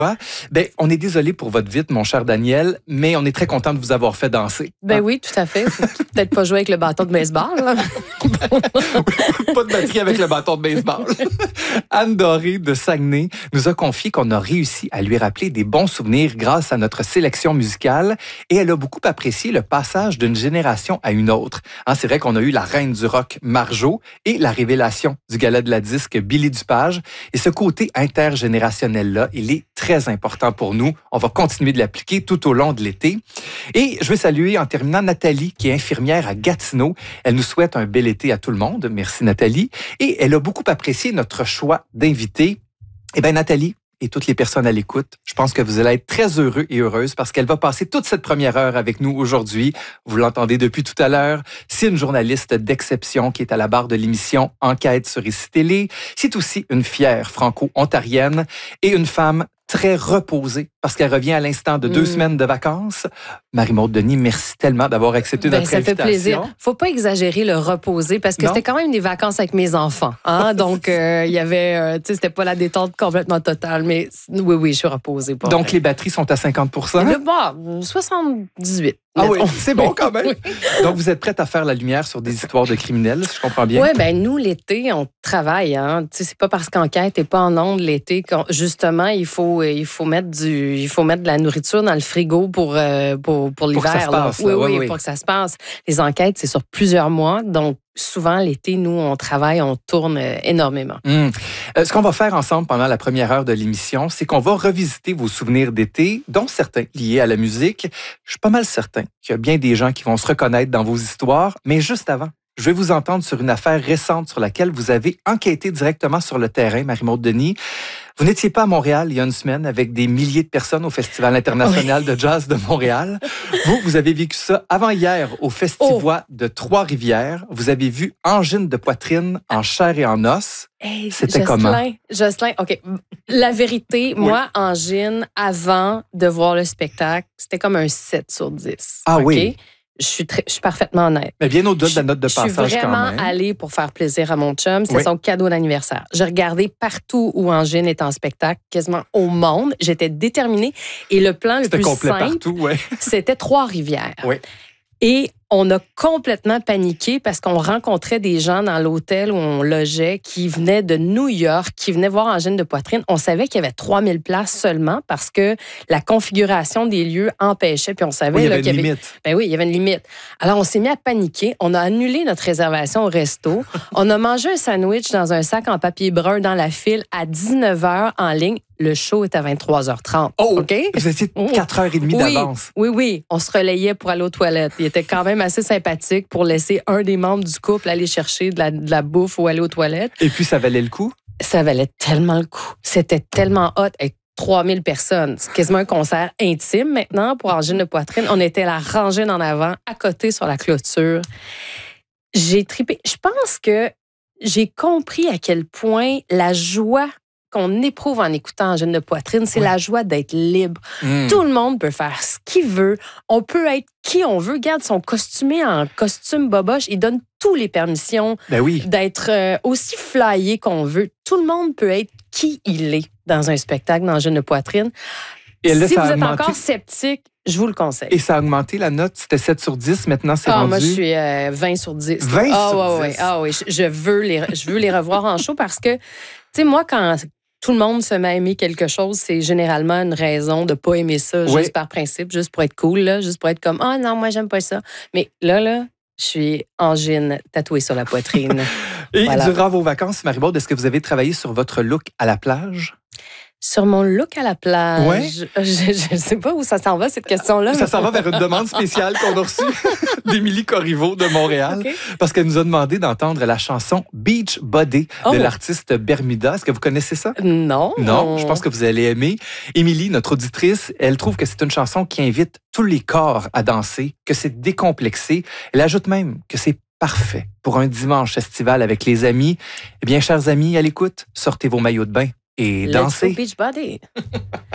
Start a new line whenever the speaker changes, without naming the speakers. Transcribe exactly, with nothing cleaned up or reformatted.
Ben, on est désolé pour votre vite, mon cher Daniel, mais on est très content de vous avoir fait danser.
Ben hein? Oui, tout à fait. Faut peut-être pas jouer avec le bâton de baseball. Là.
Pas de batterie avec le bâton de baseball. Anne Doré de Saguenay nous a confié qu'on a réussi à lui rappeler des bons souvenirs grâce à notre sélection musicale et elle a beaucoup apprécié le passage d'une génération à une autre. Hein, c'est vrai qu'on a eu la reine du rock Marjo et la révélation du gala de la disque Billy Dupage. Et ce côté intergénérationnel-là, il est très important pour nous. On va continuer de l'appliquer tout au long de l'été. Et je veux saluer en terminant Nathalie, qui est infirmière à Gatineau. Elle nous souhaite un bel été à tout le monde. Merci Nathalie. Et elle a beaucoup apprécié notre choix d'invité. Eh bien Nathalie et toutes les personnes à l'écoute, je pense que vous allez être très heureux et heureuses parce qu'elle va passer toute cette première heure avec nous aujourd'hui. Vous l'entendez depuis tout à l'heure. C'est une journaliste d'exception qui est à la barre de l'émission Enquête sur Ici Télé. C'est aussi une fière franco-ontarienne et une femme très reposée parce qu'elle revient à l'instant de deux mmh. semaines de vacances. Marie-Maude Denis, merci tellement d'avoir accepté
ben,
notre
ça
invitation.
Ça fait plaisir. Faut pas exagérer le reposer parce que non. C'était quand même des vacances avec mes enfants. Hein? Donc, il euh, y avait, euh, tu sais, c'était pas la détente complètement totale, mais oui, oui, je suis reposée.
Donc, vrai. Les batteries sont à cinquante pour cent?
Le bas, soixante-dix-huit.
Ah oui, c'est bon quand même. Oui. Donc, vous êtes prête à faire la lumière sur des histoires de criminels, si je comprends bien?
Oui, bien, nous, l'été, on travaille. Hein? Tu sais, c'est pas parce qu'Enquête n'est pas en ondes l'été qu'on, justement, il faut, il faut mettre du, il faut mettre de la nourriture dans le frigo pour, euh, pour, pour l'hiver.
Pour que ça se passe.
Oui, oui,
oui, oui,
pour que ça se passe. Les enquêtes, c'est sur plusieurs mois. Donc, souvent, l'été, nous, on travaille, on tourne euh, énormément.
Mmh. Euh, ce qu'on va faire ensemble pendant la première heure de l'émission, c'est qu'on va revisiter vos souvenirs d'été, dont certains liés à la musique. Je suis pas mal certain qu'il y a bien des gens qui vont se reconnaître dans vos histoires, mais juste avant, je vais vous entendre sur une affaire récente sur laquelle vous avez enquêté directement sur le terrain, Marie-Maude Denis. Vous n'étiez pas à Montréal il y a une semaine avec des milliers de personnes au Festival international oui. de jazz de Montréal. Vous, vous avez vécu ça avant-hier au Festivois oh. de Trois-Rivières. Vous avez vu angine de poitrine en chair et en os.
Hey,
C'était
Jocelyn,
comment?
Jocelyn, OK. La vérité, oui. moi, angine, avant de voir le spectacle, c'était comme un sept sur dix.
Ah
okay?
oui?
Je suis, très, je suis parfaitement honnête.
Mais bien au-delà de la note de passage quand même.
Je suis vraiment allée pour faire plaisir à mon chum. C'est oui. son cadeau d'anniversaire. J'ai regardé partout où Angine est en spectacle, quasiment au monde. J'étais déterminée. Et le plan le
c'était
plus
complet
simple,
partout, ouais.
c'était Trois-Rivières.
Oui.
Et on a complètement paniqué parce qu'on rencontrait des gens dans l'hôtel où on logeait qui venaient de New York, qui venaient voir angine de poitrine. On savait qu'il y avait trois mille places seulement parce que la configuration des lieux empêchait. Puis on savait
oui, il y
là,
avait
qu'il y
une
avait...
limite.
Ben oui, il y avait une limite. Alors, on s'est mis à paniquer. On a annulé notre réservation au resto. On a mangé un sandwich dans un sac en papier brun dans la file à dix-neuf heures en ligne. Le show est à vingt-trois heures trente.
Oh!
OK?
Vous étiez quatre heures trente
oui,
d'avance.
Oui, oui. On se relayait pour aller aux toilettes. Il était quand même assez sympathique pour laisser un des membres du couple aller chercher de la, de la bouffe ou aller aux toilettes.
Et puis, ça valait le coup?
Ça valait tellement le coup. C'était tellement hot. Et trois mille personnes. C'est quasiment un concert intime maintenant pour angine de poitrine. On était la rangée en avant, à côté sur la clôture. J'ai trippé. Je pense que j'ai compris à quel point la joie qu'on éprouve en écoutant angine de poitrine, c'est ouais. la joie d'être libre. Mm. Tout le monde peut faire ce qu'il veut. On peut être qui on veut. Regarde, son costumé en costume boboche, il donne toutes les permissions
ben oui.
d'être euh, aussi flyé qu'on veut. Tout le monde peut être qui il est dans un spectacle d'angine de poitrine. Et là, si vous êtes augmenté... encore sceptique, je vous le conseille.
Et ça a augmenté la note? C'était sept sur dix, maintenant c'est
ah,
rendu?
Moi, je suis euh, vingt sur dix.
vingt
ah,
sur
ouais,
dix?
Ouais. Ah oui, je, je, veux les, je veux les revoir en show parce que, tu sais, moi, quand tout le monde se met à aimer quelque chose, c'est généralement une raison de ne pas aimer ça,
oui.
juste par principe, juste pour être cool, là, juste pour être comme « Ah oh, non, moi, j'aime pas ça. » Mais là, là, je suis angine tatouée sur la poitrine.
Et
voilà.
Durant vos vacances, Marie-Maude, est-ce que vous avez travaillé sur votre look à la plage?
Sur mon look à la plage,
ouais.
je ne sais pas où ça s'en va, cette question-là.
Ça s'en va vers une demande spéciale qu'on a reçue d'Émilie Corriveau de Montréal, okay. parce qu'elle nous a demandé d'entendre la chanson Beach Body oh. de l'artiste Bermuda. Est-ce que vous connaissez ça?
Non.
Non, je pense que vous allez aimer. Émilie, notre auditrice, elle trouve que c'est une chanson qui invite tous les corps à danser, que c'est décomplexé. Elle ajoute même que c'est parfait pour un dimanche estival avec les amis. Eh bien, chers amis, à l'écoute, sortez vos maillots de bain et dansez.
Let's go beach body.